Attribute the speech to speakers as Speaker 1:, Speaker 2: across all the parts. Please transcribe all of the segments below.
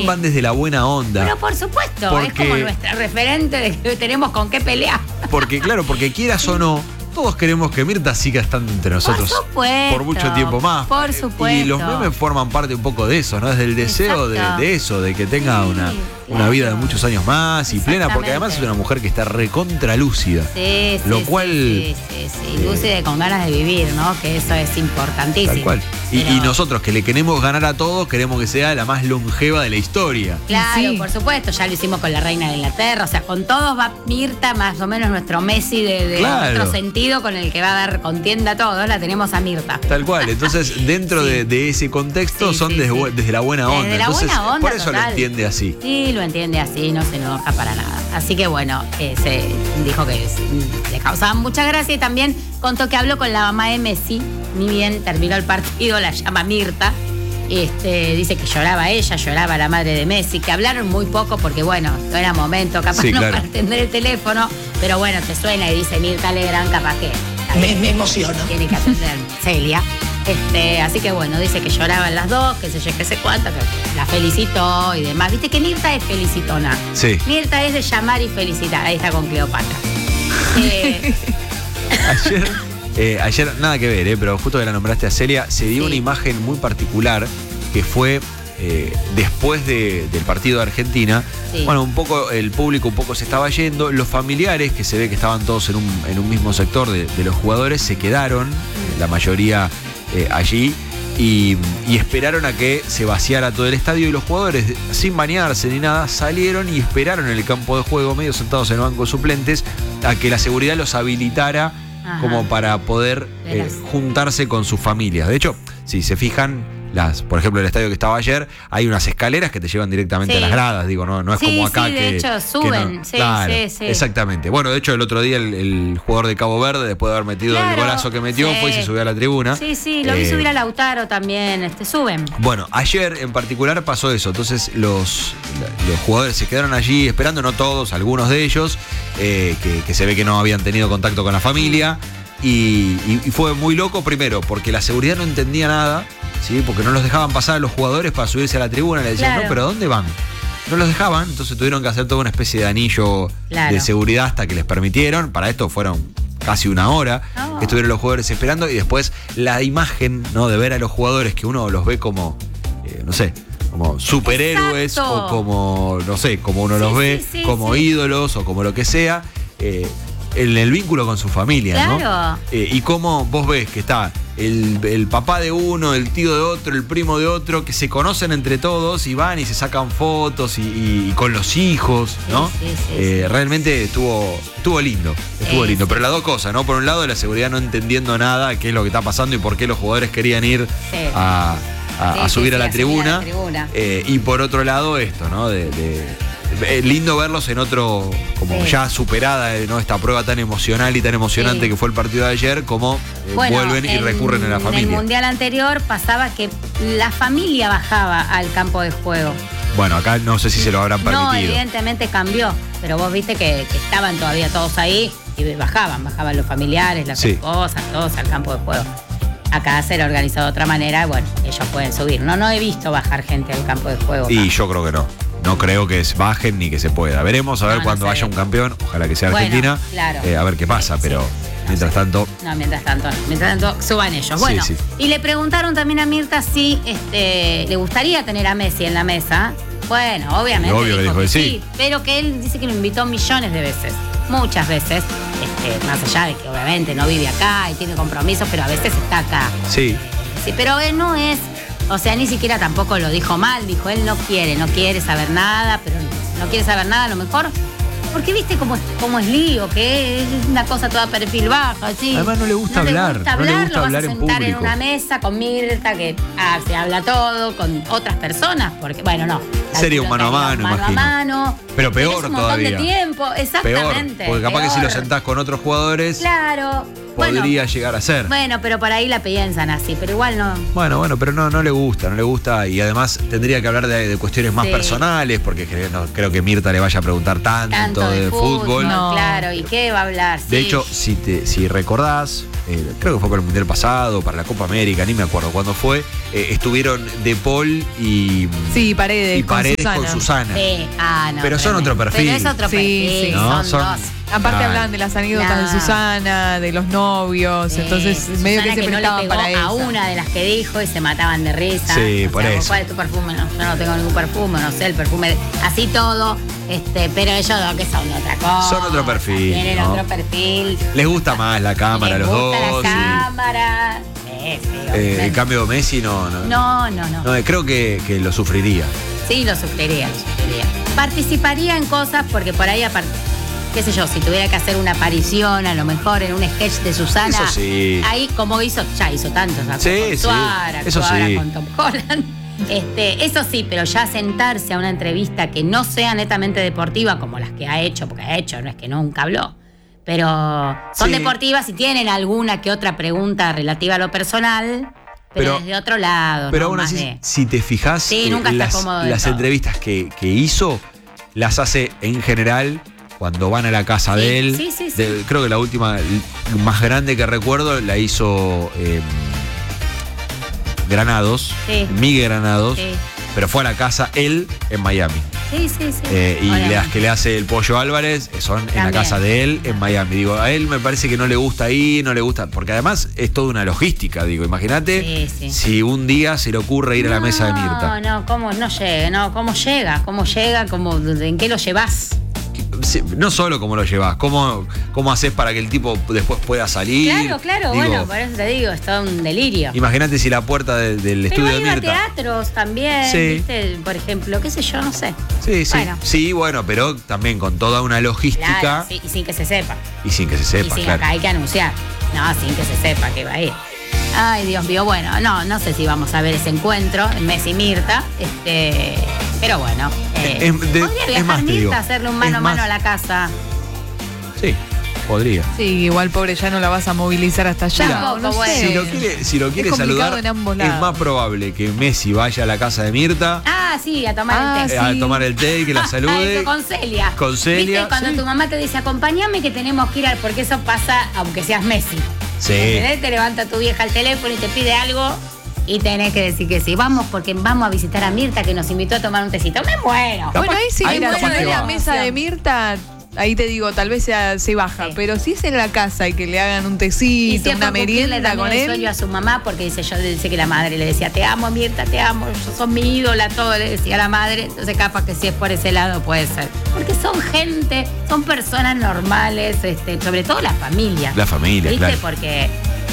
Speaker 1: van desde la buena onda.
Speaker 2: Pero por supuesto,
Speaker 1: Porque-
Speaker 2: es como nuestra referente de que tenemos con qué pelear.
Speaker 1: Porque quieras o no, todos queremos que Mirta siga estando entre nosotros
Speaker 2: Por supuesto,
Speaker 1: por mucho tiempo más.
Speaker 2: por supuesto.
Speaker 1: Y los memes forman parte un poco de eso, ¿no? Es del deseo
Speaker 2: Exacto.
Speaker 1: de eso, de que tenga una vida de muchos años más y plena, porque además es una mujer que está recontralúcida.
Speaker 2: Sí,
Speaker 1: Lo
Speaker 2: sí,
Speaker 1: cual,
Speaker 2: sí, lúcida con ganas de vivir, ¿no? Que eso es importantísimo.
Speaker 1: Tal cual. Y
Speaker 2: Pero-
Speaker 1: nosotros que le queremos ganar a todos, queremos que sea la más longeva de la historia.
Speaker 2: Claro,
Speaker 3: Sí.
Speaker 2: por supuesto, ya lo hicimos con la reina de Inglaterra, o sea, con todos va Mirta, más o menos nuestro Messi de
Speaker 1: Claro.
Speaker 2: nuestro sentido, con el que va a dar contienda a todos, la tenemos a Mirta.
Speaker 1: Tal cual. Entonces, dentro
Speaker 2: Sí.
Speaker 1: de ese contexto,
Speaker 2: Sí,
Speaker 1: son
Speaker 2: sí,
Speaker 1: desde,
Speaker 2: sí.
Speaker 1: desde la buena onda.
Speaker 2: Desde la
Speaker 1: Entonces,
Speaker 2: buena onda,
Speaker 1: por eso lo
Speaker 2: total.
Speaker 1: entiende así.
Speaker 2: Sí, lo entiende así, no se enoja para nada. Así que bueno, se dijo que le causaba mucha gracia y también contó que habló con la mamá de Messi, ni bien terminó el partido, la llama Mirta. Dice que lloraba ella, lloraba la madre de Messi, que hablaron muy poco porque bueno, no era momento, capaz
Speaker 1: Sí,
Speaker 2: no
Speaker 1: claro.
Speaker 2: para atender el teléfono, pero bueno, te suena y dice Mirta Legrand, capaz que
Speaker 4: Me emociono.
Speaker 2: tiene que atender Celia. Así que bueno, dice que lloraban las dos, que sé yo, que sé cuánto, que la felicitó y demás. Viste que Mirta es felicitona.
Speaker 1: Sí.
Speaker 2: Mirta es de llamar y felicitar. Ahí está con Cleopatra.
Speaker 1: Ayer, nada que ver, pero justo que la nombraste a Celia, se dio
Speaker 2: Sí.
Speaker 1: una imagen muy particular que fue después del partido de Argentina.
Speaker 2: Sí.
Speaker 1: Bueno, un poco el público un poco se estaba yendo, los familiares, que se ve que estaban todos en un mismo sector de los jugadores, se quedaron, la mayoría allí, y esperaron a que se vaciara todo el estadio, y los jugadores, sin bañarse ni nada, salieron y esperaron en el campo de juego, medio sentados en el banco de suplentes, a que la seguridad los habilitara.
Speaker 2: Ajá.
Speaker 1: Como para poder
Speaker 2: Verás.
Speaker 1: juntarse con sus familias. De hecho, si se fijan, por ejemplo, el estadio que estaba ayer, hay unas escaleras que te llevan directamente
Speaker 2: Sí.
Speaker 1: a las gradas, digo, no es
Speaker 2: Sí,
Speaker 1: como acá
Speaker 2: sí, de
Speaker 1: que.
Speaker 2: hecho,
Speaker 1: que
Speaker 2: suben.
Speaker 1: no.
Speaker 2: Sí,
Speaker 1: Claro,
Speaker 2: sí.
Speaker 1: exactamente. Bueno, de hecho, el otro día el jugador de Cabo Verde, después de haber metido el
Speaker 2: Claro,
Speaker 1: golazo que metió,
Speaker 2: sí.
Speaker 1: fue y se subió a la tribuna.
Speaker 2: Sí, lo vi subir a Lautaro también. Suben.
Speaker 1: Bueno, ayer en particular pasó eso. Entonces los jugadores se quedaron allí esperando, no todos, algunos de ellos, que se ve que no habían tenido contacto con la familia. Y fue muy loco, primero, porque la seguridad no entendía nada, ¿sí? Porque no los dejaban pasar a los jugadores para subirse a la tribuna. Le decían,
Speaker 2: Claro.
Speaker 1: no, pero ¿a dónde van? No los dejaban, entonces tuvieron que hacer toda una especie de anillo
Speaker 2: Claro.
Speaker 1: de seguridad hasta que les permitieron. Para esto fueron casi una hora
Speaker 2: Oh.
Speaker 1: que estuvieron los jugadores esperando, y después la imagen, ¿no?, de ver a los jugadores que uno los ve como, no sé, como superhéroes,
Speaker 2: Exacto.
Speaker 1: o como, no sé, como uno los ve,
Speaker 2: sí,
Speaker 1: como
Speaker 2: sí.
Speaker 1: ídolos o como lo que sea, en el vínculo con su familia,
Speaker 2: Claro.
Speaker 1: ¿no? Y cómo vos ves que está el papá de uno, el tío de otro, el primo de otro, que se conocen entre todos y van y se sacan fotos y con los hijos, ¿no?
Speaker 2: Sí.
Speaker 1: Realmente estuvo lindo, estuvo lindo.
Speaker 2: Sí.
Speaker 1: Pero las dos cosas, ¿no? Por un lado, la seguridad no entendiendo nada, qué es lo que está pasando y por qué los jugadores querían ir
Speaker 2: Sí.
Speaker 1: a subir a la tribuna.
Speaker 2: tribuna.
Speaker 1: Y por otro lado, esto, ¿no? Lindo verlos en otro, como
Speaker 2: Sí.
Speaker 1: ya superada, ¿no?, esta prueba tan emocional y tan emocionante
Speaker 2: Sí.
Speaker 1: que fue el partido de ayer, como
Speaker 2: Bueno,
Speaker 1: vuelven y recurren a la
Speaker 2: En el
Speaker 1: familia.
Speaker 2: mundial anterior pasaba que la familia bajaba al campo de juego.
Speaker 1: Bueno, acá no sé si se lo habrán
Speaker 2: No,
Speaker 1: permitido.
Speaker 2: evidentemente cambió, pero vos viste que estaban todavía todos ahí y bajaban los familiares, las
Speaker 1: Sí.
Speaker 2: esposas, todos al campo de juego. Acá se lo organizó de otra manera, bueno, ellos pueden subir. No he visto bajar gente al campo de juego.
Speaker 1: Y yo creo que no. No creo que bajen ni que se pueda. Veremos a ver
Speaker 2: No
Speaker 1: cuando
Speaker 2: sé.
Speaker 1: haya un campeón, ojalá que sea
Speaker 2: Bueno,
Speaker 1: Argentina,
Speaker 2: claro.
Speaker 1: a ver qué pasa,
Speaker 2: Sí,
Speaker 1: pero
Speaker 2: no
Speaker 1: mientras
Speaker 2: sé.
Speaker 1: tanto.
Speaker 2: No, mientras tanto suban ellos. Bueno,
Speaker 1: Sí.
Speaker 2: y le preguntaron también a Mirta si le gustaría tener a Messi en la mesa. Bueno, obviamente.
Speaker 1: Obvio que dijo que sí.
Speaker 2: Pero que él dice que lo invitó millones de veces, muchas veces. Más allá de que obviamente no vive acá y tiene compromisos, pero a veces está acá.
Speaker 1: Sí.
Speaker 2: Sí, pero él no es, o sea, ni siquiera tampoco lo dijo mal, dijo, él no quiere saber nada, pero no quiere saber nada a lo mejor, porque viste cómo es lío, que es una cosa toda perfil bajo, así.
Speaker 1: Además no le gusta hablar,
Speaker 2: lo vas
Speaker 1: hablar
Speaker 2: a
Speaker 1: en
Speaker 2: sentar en
Speaker 1: público.
Speaker 2: una mesa con Mirta, que se habla todo, con otras personas, porque, bueno, no.
Speaker 1: Sería un mano a mano,
Speaker 2: mano
Speaker 1: imagino.
Speaker 2: a mano.
Speaker 1: Pero peor
Speaker 2: tenés un montón
Speaker 1: todavía.
Speaker 2: de tiempo,
Speaker 1: Peor,
Speaker 2: exactamente.
Speaker 1: porque capaz que si lo
Speaker 2: peor.
Speaker 1: sentás con otros jugadores,
Speaker 2: Claro.
Speaker 1: podría llegar a ser.
Speaker 2: Bueno, pero por ahí la piensan así, pero igual no.
Speaker 1: Bueno, pero no le gusta, y además tendría que hablar de cuestiones más
Speaker 2: Sí.
Speaker 1: personales, porque no creo que Mirta le vaya a preguntar tanto de fútbol.
Speaker 2: No. Claro, ¿y qué va a hablar?
Speaker 1: De
Speaker 2: Sí.
Speaker 1: hecho, si recordás, creo que fue para el Mundial pasado, para la Copa América, ni me acuerdo cuándo fue, estuvieron De Paul y
Speaker 3: Paredes
Speaker 1: con Susana.
Speaker 2: Sí. No,
Speaker 1: pero son otro perfil.
Speaker 2: Pero es otro perfil,
Speaker 3: sí.
Speaker 1: No,
Speaker 2: son dos.
Speaker 3: Aparte hablaban de las anécdotas de Susana, de los novios, entonces
Speaker 2: Susana
Speaker 3: medio que se
Speaker 2: no le
Speaker 3: prestaban
Speaker 2: pegó
Speaker 3: para
Speaker 2: a
Speaker 3: eso.
Speaker 2: una de las que dijo y se mataban de risa.
Speaker 1: Sí, por eso.
Speaker 2: ¿Cuál es tu perfume? No, yo no tengo ningún perfume, no sé, el perfume, así todo, pero ellos dos que son otra cosa.
Speaker 1: Son otro perfil,
Speaker 2: Tienen
Speaker 1: ¿no?
Speaker 2: otro perfil.
Speaker 1: Les gusta más la cámara a los dos.
Speaker 2: Les gusta la
Speaker 1: sí.
Speaker 2: cámara.
Speaker 1: En cambio Messi no.
Speaker 2: No.
Speaker 1: Creo que lo sufriría.
Speaker 2: Sí, lo sufriría. Participaría en cosas porque por ahí, qué sé yo, si tuviera que hacer una aparición, a lo mejor en un sketch de Susana.
Speaker 1: Eso sí.
Speaker 2: Ahí, como ya hizo tantos,
Speaker 1: Sí,
Speaker 2: con
Speaker 1: sí.
Speaker 2: Suárez,
Speaker 1: Eso
Speaker 2: ahora
Speaker 1: sí.
Speaker 2: con Tom Holland. Eso sí, pero ya sentarse a una entrevista que no sea netamente deportiva, como las que ha hecho, porque ha hecho, no es que nunca habló, pero son
Speaker 1: Sí.
Speaker 2: deportivas y tienen alguna que otra pregunta relativa a lo personal, pero desde otro lado.
Speaker 1: Pero
Speaker 2: ¿no?
Speaker 1: aún
Speaker 2: Más
Speaker 1: así,
Speaker 2: de-
Speaker 1: si te fijas,
Speaker 2: Sí, nunca está cómodo del
Speaker 1: las
Speaker 2: todo.
Speaker 1: entrevistas que hizo, las hace en general cuando van a la casa
Speaker 2: Sí,
Speaker 1: de él.
Speaker 2: sí.
Speaker 1: Creo que la última más grande que recuerdo la hizo Granados,
Speaker 2: Sí.
Speaker 1: Miguel Granados,
Speaker 2: Sí.
Speaker 1: pero fue a la casa él en Miami.
Speaker 2: Sí.
Speaker 1: Y
Speaker 2: Obviamente.
Speaker 1: las que le hace el Pollo Álvarez son en la
Speaker 2: También.
Speaker 1: casa de él en Miami. Digo, a él me parece que no le gusta ir, no le gusta, porque además es toda una logística, digo, imagínate
Speaker 2: Sí.
Speaker 1: si un día se le ocurre ir a la mesa de Mirta.
Speaker 2: No, ¿cómo no llega? No, ¿cómo llega? ¿En qué lo llevas?
Speaker 1: Sí, no solo cómo lo llevas, cómo haces para que el tipo después pueda salir.
Speaker 2: Claro,
Speaker 1: Digo,
Speaker 2: bueno, por eso te digo, es todo un delirio.
Speaker 1: Imagínate si la puerta del
Speaker 2: Pero
Speaker 1: estudio
Speaker 2: ha
Speaker 1: de
Speaker 2: ido a
Speaker 1: Mirta.
Speaker 2: teatros también,
Speaker 1: Sí.
Speaker 2: ¿viste? Por ejemplo, qué sé yo, no sé.
Speaker 1: Sí.
Speaker 2: Bueno.
Speaker 1: Sí, bueno, pero también con toda una logística
Speaker 2: Claro, sí, y sin que se sepa.
Speaker 1: y sin que se
Speaker 2: Y
Speaker 1: sepa,
Speaker 2: sin
Speaker 1: claro.
Speaker 2: acá hay que anunciar. No, sin que se sepa que va a ir. Ay, Dios mío, bueno, no sé si vamos a ver ese encuentro, Messi y Mirta, pero bueno. Podría
Speaker 1: es
Speaker 2: viajar
Speaker 1: más, te
Speaker 2: Mirta,
Speaker 1: digo,
Speaker 2: hacerle un mano a
Speaker 1: es
Speaker 2: mano
Speaker 1: más-
Speaker 2: a la casa.
Speaker 1: Sí, podría.
Speaker 3: Sí, igual pobre ya no la vas a movilizar hasta allá.
Speaker 2: Tampoco,
Speaker 3: no
Speaker 2: bueno.
Speaker 3: sé.
Speaker 1: Si lo quiere
Speaker 3: Es complicado
Speaker 1: saludar,
Speaker 3: en ambos lados.
Speaker 1: es más probable que Messi vaya a la casa de Mirta
Speaker 2: Sí, a tomar el té.
Speaker 1: a tomar el té y que la salude.
Speaker 2: Eso, con Celia.
Speaker 1: Con Celia,
Speaker 2: ¿Viste? Cuando
Speaker 1: sí.
Speaker 2: tu mamá te dice, acompáñame que tenemos que ir porque eso pasa aunque seas Messi.
Speaker 1: Sí.
Speaker 2: ¿Entendés? Te levanta tu vieja al teléfono y te pide algo y tenés que decir que sí. Vamos porque vamos a visitar a Mirta que nos invitó a tomar un tecito. Me muero.
Speaker 3: Bueno, ahí sí,
Speaker 1: ahí
Speaker 3: mira,
Speaker 1: capaz
Speaker 3: si
Speaker 1: que
Speaker 3: no es la
Speaker 1: va.
Speaker 3: mesa de Mirta, ahí te digo, tal vez se baja.
Speaker 2: Sí.
Speaker 3: Pero si es en la casa y que le hagan un
Speaker 2: Y
Speaker 3: tecito,
Speaker 2: siempre
Speaker 3: una
Speaker 2: cumplirle
Speaker 3: merienda
Speaker 2: también
Speaker 3: con
Speaker 2: el
Speaker 3: él.
Speaker 2: sueño a su mamá porque dice que la madre le decía, te amo Mirta, te amo, yo sos mi ídola, todo le decía a la madre. Entonces capaz que si es por ese lado puede ser. Porque son gente, son personas normales, sobre todo la familia.
Speaker 1: La familia,
Speaker 2: ¿Viste?
Speaker 1: claro.
Speaker 2: Porque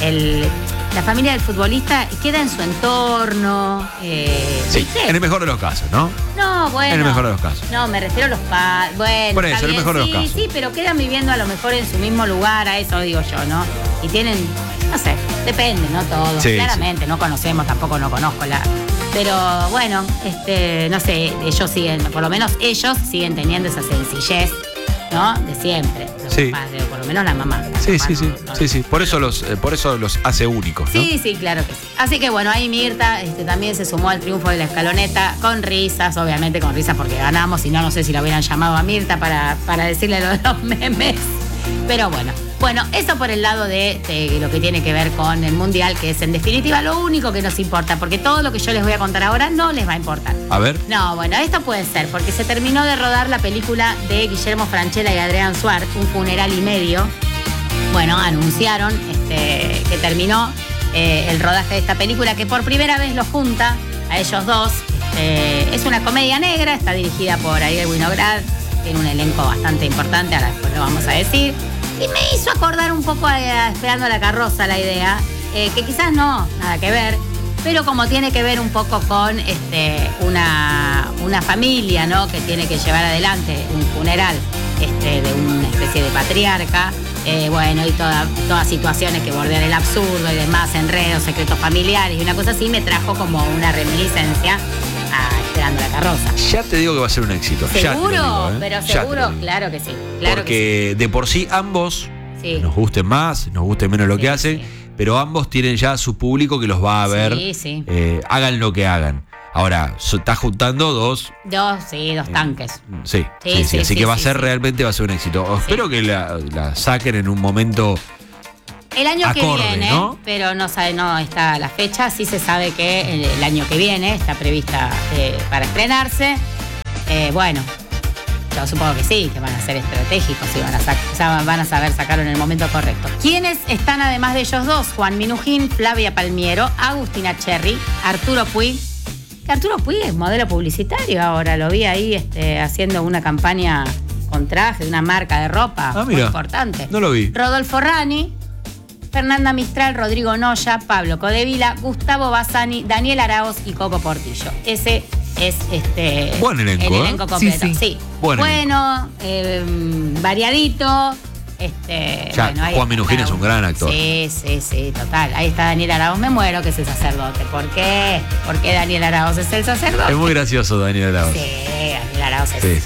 Speaker 2: la familia del futbolista queda en su entorno.
Speaker 1: Sí,
Speaker 2: ¿viste?
Speaker 1: en el mejor de los casos, ¿no?
Speaker 2: No, bueno.
Speaker 1: En el mejor de los casos.
Speaker 2: No, me refiero a los padres. Bueno,
Speaker 1: Por eso,
Speaker 2: está
Speaker 1: en el
Speaker 2: bien,
Speaker 1: mejor de los
Speaker 2: sí,
Speaker 1: casos.
Speaker 2: sí, pero quedan viviendo a lo mejor en su mismo lugar, a eso digo yo, ¿no? Y tienen, no sé, depende, ¿no? Todos,
Speaker 1: Sí,
Speaker 2: claramente, no conocemos, tampoco no conozco Pero bueno, no sé, ellos siguen, por lo menos ellos siguen teniendo esa sencillez, ¿no? De siempre. Los
Speaker 1: Sí.
Speaker 2: padres, o por lo menos la mamá.
Speaker 1: Sí,
Speaker 2: Los
Speaker 1: sí,
Speaker 2: papás
Speaker 1: sí,
Speaker 2: no-
Speaker 1: sí, sí. Por eso los hace únicos, ¿no?
Speaker 2: Sí, claro que sí. Así que bueno, ahí Mirta también se sumó al triunfo de la escaloneta con risas, obviamente con risas porque ganamos, y no sé si la hubieran llamado a Mirta para decirle lo de los memes. Pero bueno, eso por el lado de lo que tiene que ver con el Mundial, que es en definitiva lo único que nos importa, porque todo lo que yo les voy a contar ahora no les va a importar.
Speaker 1: A ver.
Speaker 2: No, bueno, esto puede ser, porque se terminó de rodar la película de Guillermo Francella y Adrián Suárez, Un funeral y medio. Bueno, anunciaron que terminó el rodaje de esta película, que por primera vez los junta a ellos dos. Es una comedia negra, está dirigida por Ariel Winograd, tiene un elenco bastante importante, ahora después lo vamos a decir. Y me hizo acordar un poco a Esperando a la carroza la idea, que quizás no, nada que ver, pero como tiene que ver un poco con una familia, ¿no? Que tiene que llevar adelante un funeral de una especie de patriarca, bueno, y todas situaciones que bordean el absurdo y demás, enredos, secretos familiares y una cosa así, me trajo como una reminiscencia a Esperando la carroza.
Speaker 1: Ya te digo que va a ser un éxito. Ya te lo
Speaker 2: ¿Seguro?
Speaker 1: digo, ¿eh?
Speaker 2: Pero
Speaker 1: Ya te
Speaker 2: seguro,
Speaker 1: lo digo.
Speaker 2: claro que sí. Claro
Speaker 1: Porque de por sí ambos,
Speaker 2: Sí.
Speaker 1: nos gusten más, nos guste menos lo
Speaker 2: Sí,
Speaker 1: que hacen,
Speaker 2: sí.
Speaker 1: pero ambos tienen ya su público que los va a ver,
Speaker 2: Sí, sí.
Speaker 1: hagan lo que hagan. Ahora, estás juntando dos.
Speaker 2: Dos tanques.
Speaker 1: Sí,
Speaker 2: Sí,
Speaker 1: sí,
Speaker 2: sí,
Speaker 1: así
Speaker 2: sí,
Speaker 1: que va a
Speaker 2: sí,
Speaker 1: ser
Speaker 2: sí.
Speaker 1: realmente va a ser un éxito. Espero que la saquen en un momento
Speaker 2: El año que
Speaker 1: acorde,
Speaker 2: viene,
Speaker 1: ¿no?
Speaker 2: pero no está la fecha. Sí se sabe que el año que viene está prevista para estrenarse. Bueno, yo supongo que sí, que van a ser estratégicos y van a saber sacarlo en el momento correcto. ¿Quiénes están además de ellos dos? Juan Minujín, Flavia Palmiero, Agustina Cherry, Arturo Puig. Que Arturo Puig es modelo publicitario ahora. Lo vi ahí haciendo una campaña con traje de una marca de ropa muy importante.
Speaker 1: No lo vi.
Speaker 2: Rodolfo Rani, Fernanda Mistral, Rodrigo Noya, Pablo Codevila, Gustavo Bassani, Daniel Araoz y Coco Portillo. Ese es
Speaker 1: buen elenco,
Speaker 2: el elenco completo.
Speaker 3: Sí.
Speaker 2: Bueno, variadito.
Speaker 1: Juan Minujín es un gran actor.
Speaker 2: Sí, total. Ahí está Daniel Araoz, me muero, que es el sacerdote. ¿Por qué? ¿Por qué Daniel Araoz es el sacerdote?
Speaker 1: Es muy gracioso Daniel Araoz.
Speaker 2: Sí, Daniel Araoz es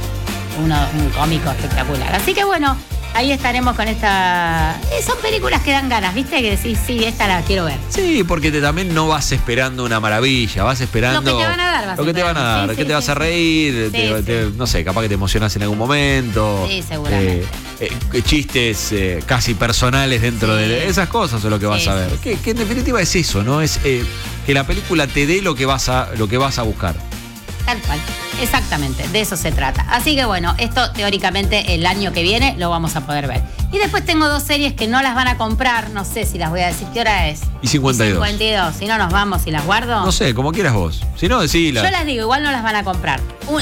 Speaker 2: un cómico espectacular. Así que bueno, ahí estaremos con esta... son películas que dan ganas, ¿viste? Que decís, sí, esta la quiero ver.
Speaker 1: Sí, porque también no vas esperando una maravilla, vas esperando...
Speaker 2: Lo que te van a dar.
Speaker 1: Lo que te van a dar, que te vas a reír, no sé, capaz que te emocionas en algún momento.
Speaker 2: Sí, seguramente.
Speaker 1: Chistes casi personales dentro de esas cosas es lo que vas a ver. Que en definitiva es eso, ¿no? Es que la película te dé lo que vas a buscar.
Speaker 2: Tal cual, exactamente, de eso se trata. Así que bueno, esto teóricamente el año que viene lo vamos a poder ver. Y después tengo 2 series que no las van a comprar, no sé si las voy a decir, ¿qué hora es?
Speaker 1: Y 52.
Speaker 2: 52, si no nos vamos y las guardo.
Speaker 1: No sé, como quieras vos. Si no, decílas.
Speaker 2: Yo las digo, igual no las van a comprar.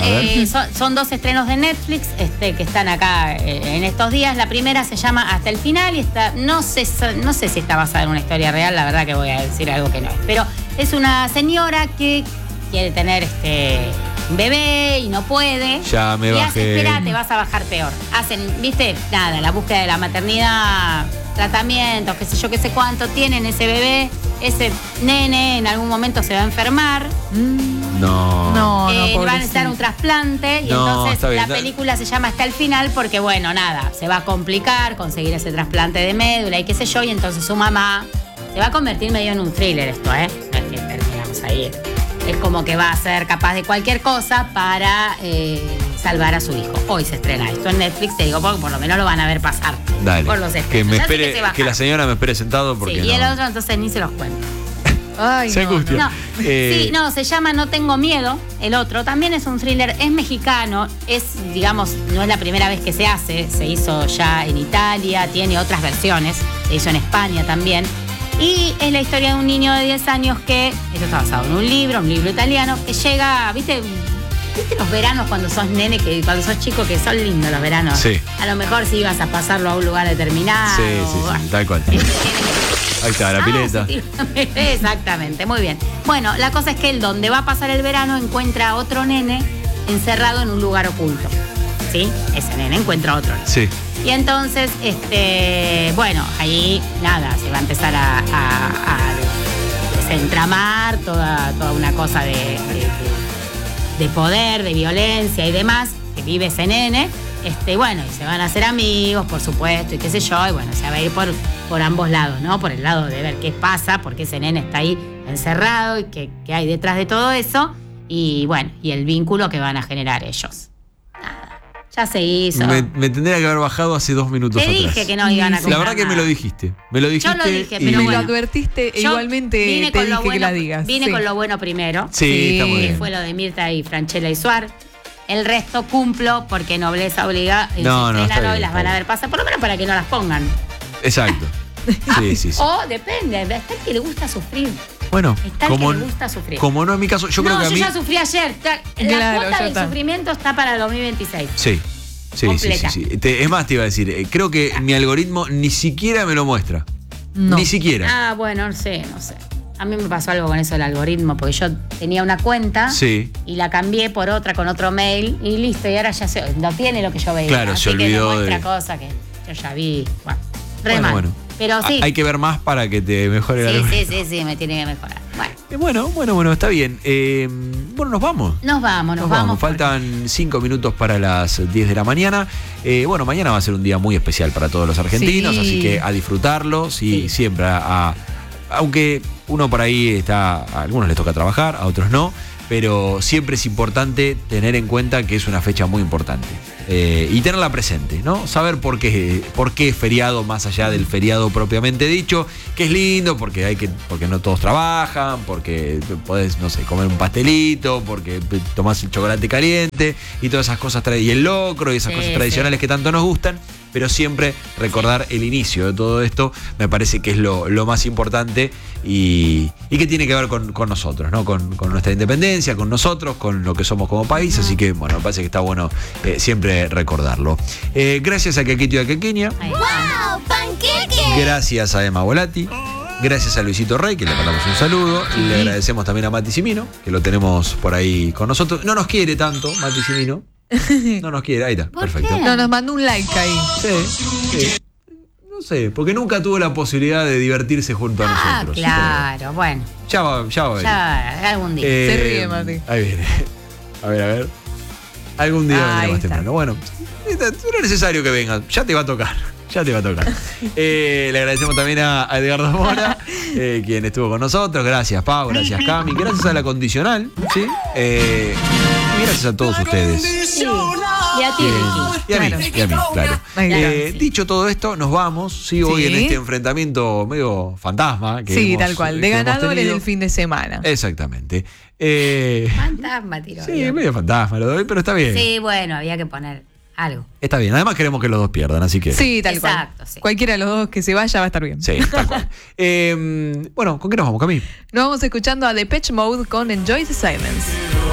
Speaker 2: Son 2 estrenos de Netflix que están acá en estos días. La primera se llama Hasta el Final y no sé si está basada en una historia real, la verdad que voy a decir algo que no es. Pero es una señora que quiere tener un bebé y no puede.
Speaker 1: Ya me bajé.
Speaker 2: Espera, te vas a bajar peor. Hacen, viste, nada, la búsqueda de la maternidad, tratamientos, qué sé yo, qué sé cuánto, tienen ese bebé, ese nene en algún momento se va a enfermar.
Speaker 1: No,
Speaker 2: va a necesitar un trasplante y entonces la película se llama Hasta el Final porque, bueno, nada, se va a complicar conseguir ese trasplante de médula y qué sé yo, y entonces su mamá se va a convertir medio en un thriller esto, No es que terminamos ahí. Es como que va a ser capaz de cualquier cosa para salvar a su hijo. Hoy se estrena esto en Netflix, te digo, porque por lo menos lo van a ver pasar.
Speaker 1: Dale.
Speaker 2: Por los
Speaker 1: que me espere, que la señora me espere sentado porque
Speaker 2: y el otro entonces ni se los cuento.
Speaker 3: Ay,
Speaker 1: se angustia.
Speaker 2: No, se llama No Tengo Miedo. El otro también es un thriller, es mexicano, digamos, no es la primera vez que se hace, se hizo ya en Italia, tiene otras versiones, se hizo en España también. Y es la historia de un niño de 10 años esto está basado en un libro italiano, que llega, ¿viste los veranos cuando sos nene, cuando sos chico, que son lindos los veranos?
Speaker 1: Sí.
Speaker 2: A lo mejor si ibas a pasarlo a un lugar determinado.
Speaker 1: Sí, tal cual. Ahí está, la pileta.
Speaker 2: Sí, exactamente, muy bien. Bueno, la cosa es que él, donde va a pasar el verano, encuentra a otro nene encerrado en un lugar oculto. ¿Sí? Ese nene encuentra a otro nene.
Speaker 1: Sí.
Speaker 2: Y entonces, bueno, ahí nada, se va a empezar a desentramar toda una cosa de poder, de violencia y demás, que vive ese nene. Bueno, y se van a hacer amigos, por supuesto, y qué sé yo, y bueno, se va a ir por ambos lados, ¿no? Por el lado de ver qué pasa, porque ese nene está ahí encerrado y qué hay detrás de todo eso, y bueno, y el vínculo que van a generar ellos. Ya se hizo.
Speaker 1: Me tendría que haber bajado hace 2 minutos atrás.
Speaker 2: Te dije que no iban a comprar.
Speaker 1: La verdad que me lo dijiste.
Speaker 2: Yo lo dije, pero
Speaker 3: me lo advertiste, igualmente te dije que la digas.
Speaker 2: Vine con lo bueno primero.
Speaker 1: Sí, está muy bien.
Speaker 2: Que fue lo de Mirta y Franchella y Suar. El resto cumplo porque nobleza obliga. Y las van a ver pasar, por lo menos para que no las pongan.
Speaker 1: Exacto. Sí.
Speaker 2: O depende, está el que le gusta sufrir.
Speaker 1: Bueno,
Speaker 2: está el que le gusta sufrir.
Speaker 1: Como no en mi caso, yo creo que a mí...
Speaker 2: yo ya sufrí ayer. La cuota del sufrimiento está para el 2026.
Speaker 1: Sí. Es más, te iba a decir, creo que mi algoritmo ni siquiera me lo muestra.
Speaker 3: No.
Speaker 1: Ni siquiera.
Speaker 2: Bueno, no sé. A mí me pasó algo con eso del algoritmo, porque yo tenía una cuenta y la cambié por otra con otro mail y listo, y ahora ya no tiene lo que yo veía.
Speaker 1: Claro,
Speaker 2: así
Speaker 1: se olvidó
Speaker 2: que me muestra cosa que yo ya vi. Bueno. Pero sí.
Speaker 1: Hay que ver más para que te mejore la algoritmo.
Speaker 2: Sí, me tiene que mejorar.
Speaker 1: Bueno, está bien. Nos vamos.
Speaker 2: Nos vamos.
Speaker 1: Faltan 5 minutos para las 10 de la mañana. Mañana va a ser un día muy especial para todos los argentinos, así que a disfrutarlo, siempre aunque uno por ahí a algunos les toca trabajar, a otros no. pero siempre es importante tener en cuenta que es una fecha muy importante. Y tenerla presente, ¿no? Saber por qué es feriado más allá del feriado propiamente dicho, que es lindo porque no todos trabajan, porque podés, no sé, comer un pastelito, porque tomás el chocolate caliente y todas esas cosas, y el locro y esas cosas tradicionales que tanto nos gustan, pero siempre recordar el inicio de todo esto me parece que es lo más importante y que tiene que ver con nosotros, ¿no? Con nuestra independencia, con nosotros, con lo que somos como país, así que bueno, me parece que está bueno siempre recordarlo. Gracias a Quequito y a Quequiña.
Speaker 2: ¡Wow! ¡Panqueque!
Speaker 1: Gracias a Emma Volati. Gracias a Luisito Rey, que le mandamos un saludo. Le agradecemos también a Mati Cimino, que lo tenemos por ahí con nosotros. No nos quiere tanto, Mati Cimino. No nos quiere, ahí está, perfecto.
Speaker 3: No, nos mandó un like ahí.
Speaker 1: Sí. No sé, porque nunca tuvo la posibilidad de divertirse junto a nosotros.
Speaker 2: Claro, bueno.
Speaker 1: Ya va a venir.
Speaker 2: Ya algún día.
Speaker 3: Se ríe, Mati.
Speaker 1: Ahí viene. A ver. Algún día vendrá más temprano. Bueno, no es necesario que venga, ya te va a tocar. Le agradecemos también a Edgardo Mora, quien estuvo con nosotros. Gracias, Pau, gracias, Cami. Gracias a La Condicional, ¿sí? Y gracias a todos ustedes.
Speaker 2: Sí. Y a ti, Ricky.
Speaker 1: Y a mí, claro. Dicho todo esto, nos vamos, ¿sí? Hoy en este enfrentamiento medio fantasma.
Speaker 3: Tal cual, de ganadores del fin de semana.
Speaker 1: Exactamente.
Speaker 2: Fantasma, tiro.
Speaker 1: Sí, medio fantasma lo doy, pero está bien.
Speaker 2: Sí, bueno, había que poner algo.
Speaker 1: Está bien, además queremos que los dos pierdan, así que...
Speaker 3: Sí, tal
Speaker 2: Exacto,
Speaker 3: cual.
Speaker 2: sí.
Speaker 3: Cualquiera de los dos que se vaya va a estar bien.
Speaker 1: Sí, tal cual. Bueno, ¿con qué nos vamos, Cami?
Speaker 3: Nos vamos escuchando a Depeche Mode con Enjoy the Silence.